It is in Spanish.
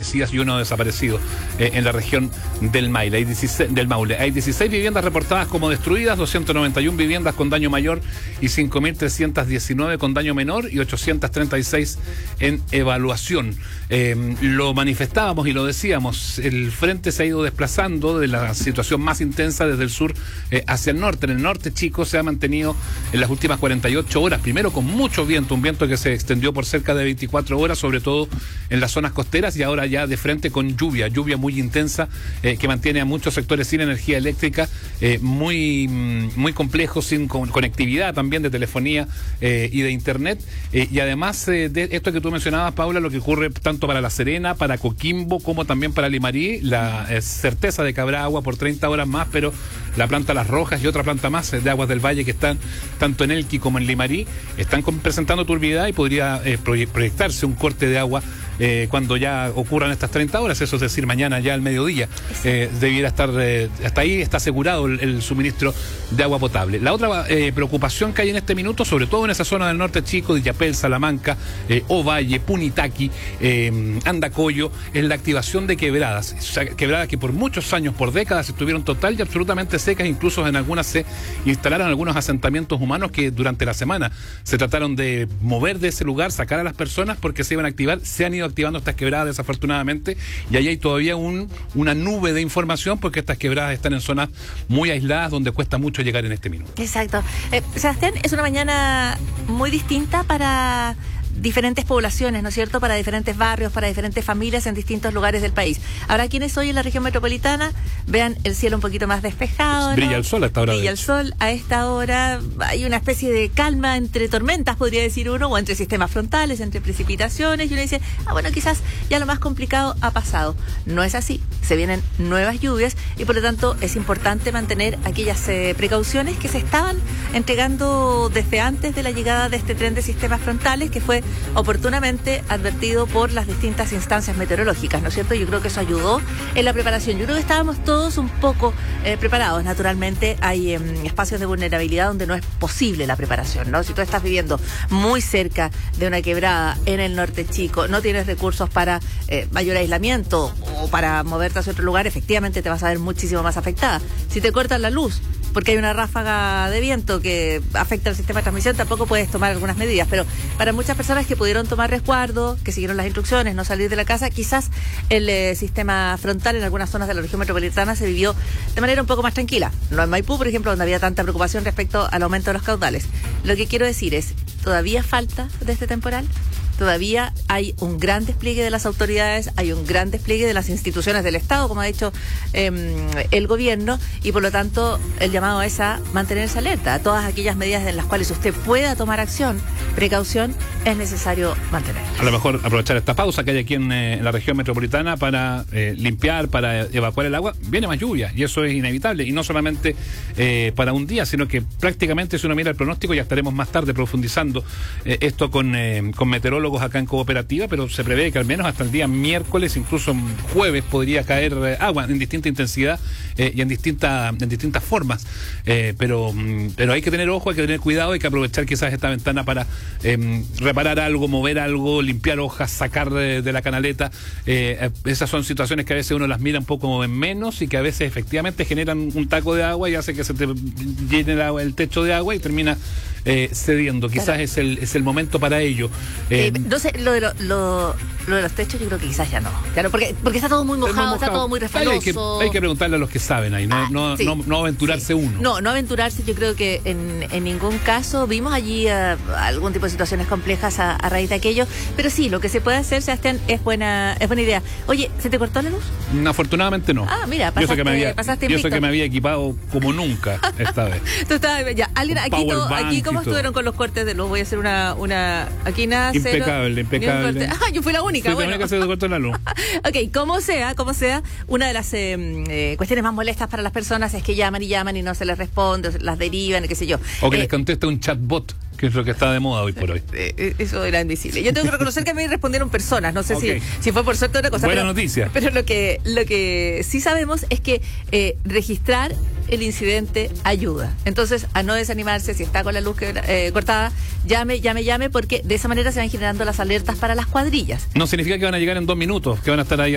desaparecidas y uno desaparecido en la región del Maule. Hay 16 viviendas reportadas como destruidas, 291 viviendas con daño mayor y 5.319 con daño menor y 836 en evaluación. Lo manifestábamos y lo decíamos, el frente se ha ido desplazando de la situación más intensa desde el sur hacia el norte. En el norte, chicos, se ha mantenido en las últimas 48 horas, primero con mucho viento, un viento que se extendió por cerca de 24 horas, sobre todo en las zonas costeras, y ahora ya de frente con lluvia muy intensa que mantiene a muchos sectores sin energía eléctrica, muy complejo, sin conectividad también de telefonía y de internet, y además de esto que tú mencionabas, Paula, lo que ocurre tanto para La Serena, para Coquimbo, como también para Limarí, la certeza de que habrá agua por 30 horas más, pero la planta Las Rojas y otra planta más de Aguas del Valle que están tanto en Elqui como en Limarí están presentando turbidez y podría proyectarse un corte de agua cuando ya ocurran estas 30 horas, eso es decir, mañana ya al mediodía. Debiera estar, hasta ahí está asegurado el suministro de agua potable. La otra preocupación que hay en este minuto, sobre todo en esa zona del norte chico, de Illapel, Salamanca, Ovalle, Punitaqui, Andacollo, es la activación de quebradas. O sea, quebradas que por muchos años, por décadas, estuvieron total y absolutamente secas, incluso en algunas se instalaron algunos asentamientos humanos que durante la semana se trataron de mover de ese lugar, sacar a las personas porque se iban a activar, se han ido activando estas quebradas desafortunadamente, y ahí hay todavía una nube de información porque estas quebradas están en zonas muy aisladas donde cuesta mucho llegar en este minuto. Exacto. Sebastián, es una mañana muy distinta para diferentes poblaciones, ¿no es cierto?, para diferentes barrios, para diferentes familias en distintos lugares del país. Habrá quienes hoy en la región metropolitana vean el cielo un poquito más despejado, ¿no? Brilla el sol a esta hora. Brilla el sol a esta hora. Hay una especie de calma entre tormentas, podría decir uno, o entre sistemas frontales, entre precipitaciones, y uno dice, bueno, quizás ya lo más complicado ha pasado. No es así. Se vienen nuevas lluvias y por lo tanto es importante mantener aquellas precauciones que se estaban entregando desde antes de la llegada de este tren de sistemas frontales, que fue oportunamente advertido por las distintas instancias meteorológicas, ¿no es cierto? Yo creo que eso ayudó en la preparación. Yo creo que estábamos todos un poco preparados. Naturalmente hay espacios de vulnerabilidad donde no es posible la preparación, ¿no? Si tú estás viviendo muy cerca de una quebrada en el norte chico, no tienes recursos para mayor aislamiento o para moverte hacia otro lugar, efectivamente te vas a ver muchísimo más afectada. Si te cortan la luz porque hay una ráfaga de viento que afecta al sistema de transmisión, tampoco puedes tomar algunas medidas, pero para muchas personas que pudieron tomar resguardo, que siguieron las instrucciones, no salir de la casa, quizás el sistema frontal en algunas zonas de la región metropolitana se vivió de manera un poco más tranquila. No en Maipú, por ejemplo, donde había tanta preocupación respecto al aumento de los caudales. Lo que quiero decir es, ¿todavía falta de este temporal? Todavía hay un gran despliegue de las autoridades, hay un gran despliegue de las instituciones del Estado, como ha dicho el gobierno, y por lo tanto el llamado es a mantenerse alerta. A todas aquellas medidas en las cuales usted pueda tomar acción, precaución, es necesario mantener. A lo mejor aprovechar esta pausa que hay aquí en la región metropolitana para limpiar, para evacuar el agua. Viene más lluvia y eso es inevitable, y no solamente para un día, sino que prácticamente, si uno mira el pronóstico, ya estaremos más tarde profundizando esto con meteorólogos acá en Cooperativa, pero se prevé que al menos hasta el día miércoles, incluso jueves, podría caer agua en distinta intensidad y en distintas formas, pero hay que tener ojo, hay que tener cuidado, hay que aprovechar quizás esta ventana para reparar algo, mover algo, limpiar hojas, sacar de la canaleta. Esas son situaciones que a veces uno las mira un poco en menos y que a veces efectivamente generan un taco de agua y hace que se te llene el techo de agua y termina cediendo. Quizás claro. es el momento para ello. No sé, lo de los techos yo creo que quizás ya no. Claro, porque está todo muy mojado, está todo muy resbaloso. Hay que preguntarle a los que saben ahí, no aventurarse uno. No aventurarse, yo creo que en ningún caso. Vimos allí algún tipo de situaciones complejas a raíz de aquello, pero sí, lo que se puede hacer, Sebastián, es buena idea. Oye, ¿se te cortó la luz? Afortunadamente no. Mira, pasaste yo que me había equipado como nunca esta vez. Tú estabas, ya, alguien aquí ¿cómo estuvieron con los cortes de luz? Voy a hacer una aquí nada, impecable. Yo fui la única. La única que se cortó la luz. Ok, como sea, una de las cuestiones más molestas para las personas es que llaman y no se les responde, las derivan, qué sé yo. O que les contesta un chatbot, que es lo que está de moda hoy por hoy. Eso era invisible. Yo tengo que reconocer que a mí me respondieron personas, no sé si fue por suerte o otra cosa. Buena noticia. Pero lo que sí sabemos es que registrar el incidente ayuda. Entonces, a no desanimarse, si está con la luz cortada, llame, porque de esa manera se van generando las alertas para las cuadrillas. No significa que van a llegar en 2 minutos, que van a estar ahí